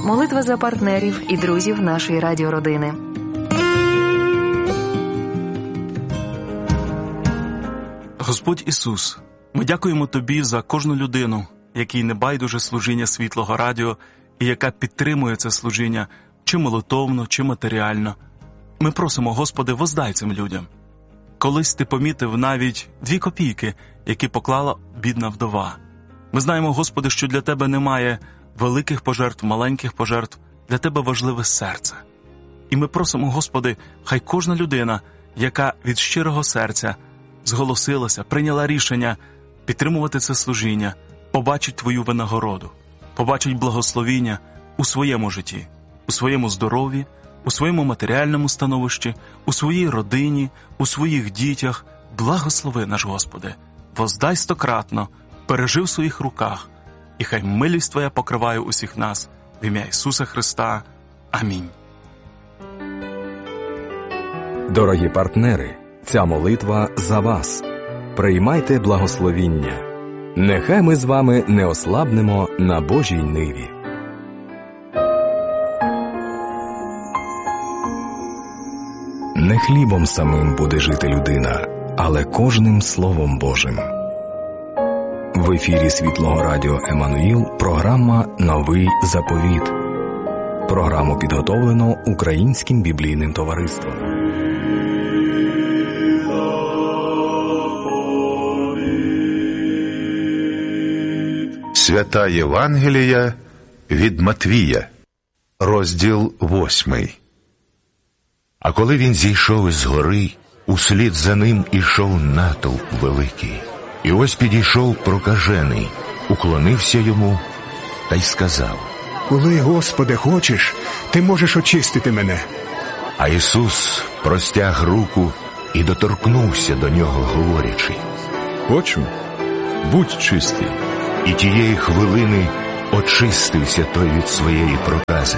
Молитва за партнерів і друзів нашої радіородини. Господь Ісус, ми дякуємо Тобі за кожну людину, якій не байдуже служіння Світлого Радіо і яка підтримує це служіння чи молитовно, чи матеріально. Ми просимо, Господи, воздай цим людям. Колись Ти помітив навіть 2 копійки, які поклала бідна вдова. Ми знаємо, Господи, що для Тебе немає великих пожертв, маленьких пожертв, для Тебе важливе серце. І ми просимо, Господи, хай кожна людина, яка від щирого серця зголосилася, прийняла рішення підтримувати це служіння, побачить Твою винагороду, побачить благословіння у своєму житті, у своєму здоров'ї, у своєму матеріальному становищі, у своїй родині, у своїх дітях. Благослови наш Господи, воздай 100-кратно, пережи в своїх руках, і хай милість Твоя покриває усіх нас. В ім'я Ісуса Христа. Амінь. Дорогі партнери, ця молитва за вас. Приймайте благословіння. Нехай ми з вами не ослабнемо на Божій ниві. Не хлібом самим буде жити людина, але кожним Словом Божим. В ефірі Світлого Радіо Еммануїл програма «Новий заповіт». Програму підготовлено Українським біблійним товариством. Свята Євангелія від Матвія, розділ 8. А коли він зійшов із гори, услід за ним ішов натовп великий. І ось підійшов прокажений, уклонився йому та й сказав: «Коли, Господи, хочеш, ти можеш очистити мене». А Ісус простяг руку і доторкнувся до нього, говорячи: «Хочу, будь чистий». І тієї хвилини очистився той від своєї прокази.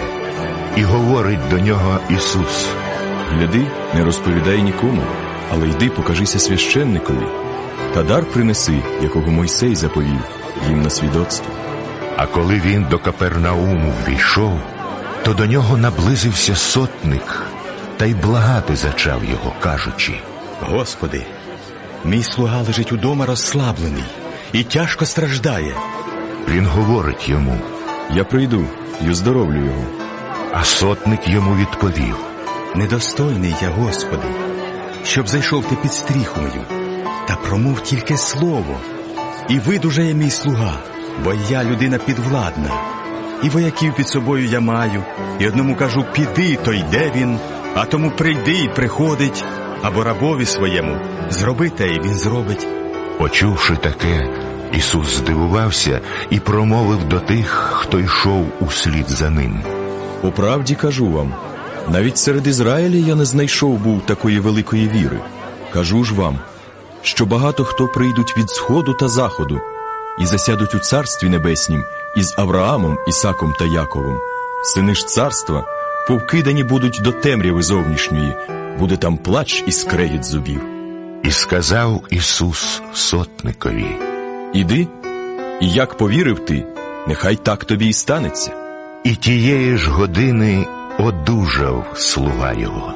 І говорить до нього Ісус: «Гляди, не розповідай нікому, але йди покажися священникові, та дар принеси, якого Мойсей заповів їм на свідоцтво». А коли він до Капернауму ввійшов, то до нього наблизився сотник, та й благати зачав його, кажучи: «Господи, мій слуга лежить удома розслаблений і тяжко страждає». Він говорить йому: «Я прийду й оздоровлю його». А сотник йому відповів: «Недостойний я, Господи, щоб зайшов ти під стріху мою, та промов тільки слово, і видужає мій слуга, бо я людина підвладна, і вояків під собою я маю, і одному кажу: піди, то йде він, а тому прийди і приходить, або рабові своєму зроби те, і він зробить». Почувши таке, Ісус здивувався і промовив до тих, хто йшов услід за ним: «По правді кажу вам, навіть серед Ізраїля я не знайшов був такої великої віри. Кажу ж вам, що багато хто прийдуть від сходу та заходу і засядуть у Царстві Небеснім із Авраамом, Ісаком та Яковом. Сини ж царства повкидані будуть до темряви зовнішньої, буде там плач і скрегіт зубів». І сказав Ісус сотникові: «Іди, і як повірив ти, нехай так тобі і станеться». І тієї ж години одужав слуга його.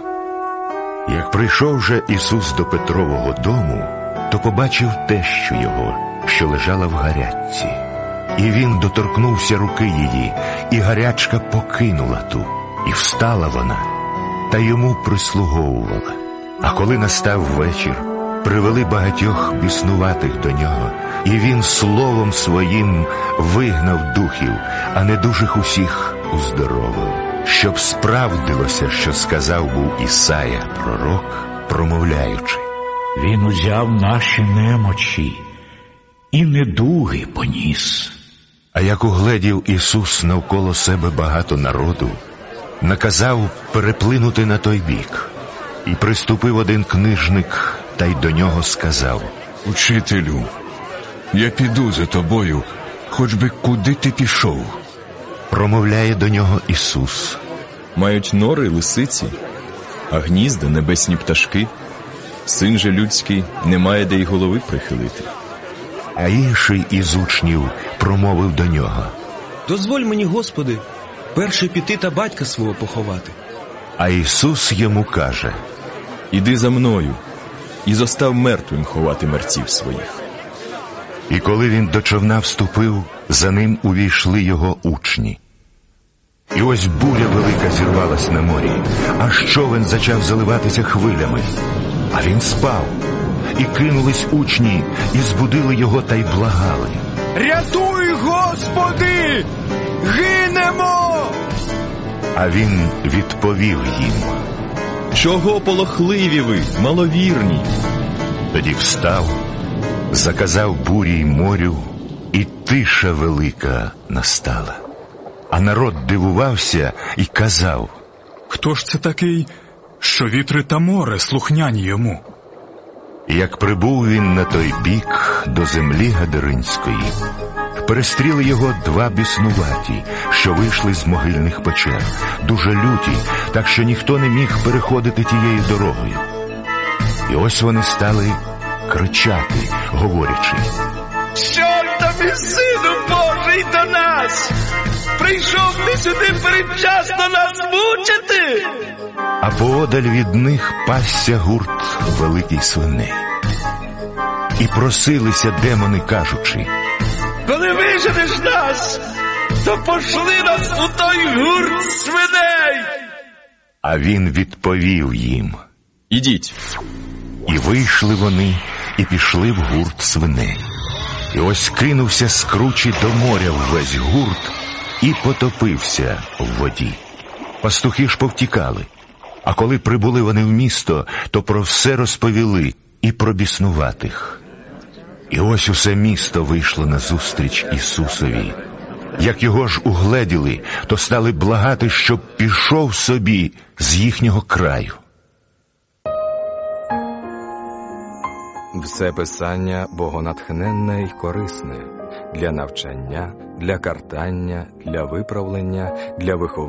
Як прийшов же Ісус до Петрового дому, то побачив тещу його, що лежала в гарячці. І він доторкнувся руки її, і гарячка покинула ту, і встала вона, та йому прислуговувала. А коли настав вечір, привели багатьох біснуватих до нього, і він словом своїм вигнав духів, а недужих усіх уздоровив, щоб справдилося, що сказав був Ісая пророк, промовляючи: «Він узяв наші немочі і недуги поніс». А як угледів Ісус навколо себе багато народу, наказав переплинути на той бік. І приступив один книжник, та й до нього сказав: «Учителю, я піду за тобою, хоч би куди ти пішов». Промовляє до нього Ісус: «Мають нори лисиці, а гнізда небесні пташки. Син же людський не має де й голови прихилити». А інший із учнів промовив до нього: «Дозволь мені, Господи, перше піти та батька свого поховати. А Ісус йому каже: «Іди за мною, і зостав мертвим ховати мерців своїх». І коли він до човна вступив, за ним увійшли його учні. І ось буря велика зірвалась на морі, аж човен зачав заливатися хвилями. А він спав. І кинулись учні, і збудили його та й благали: «Рятуй, Господи! Гинемо!» А він відповів їм: «Чого полохливі ви, маловірні?» Тоді встав, заказав бурі й морю, і тиша велика настала. А народ дивувався і казав: «Хто ж це такий, що вітри та море слухняні йому?» Як прибув він на той бік до землі Гадаринської, перестріли його два біснуваті, що вийшли з могильних печер, дуже люті, так що ніхто не міг переходити тією дорогою. І ось вони стали кричати, говорячи: «Що тобі, Сину Божий, до нас? Прийшов ти сюди передчасно нас мучити?» А поодаль від них пасся гурт великий свиней. І просилися демони, кажучи: «Коли виженеш нас, то пошли нас у той гурт свиней!» А він відповів їм: «Ідіть!» І вийшли вони, і пішли в гурт свиней. І ось кинувся з кручі до моря ввесь гурт і потопився в воді. Пастухи ж повтікали. А коли прибули вони в місто, то про все розповіли і про біснуватих. І ось усе місто вийшло назустріч Ісусові. Як його ж угледіли, то стали благати, щоб пішов собі з їхнього краю. Все писання богонатхненне й корисне для навчання, для картання, для виправлення, для виховання.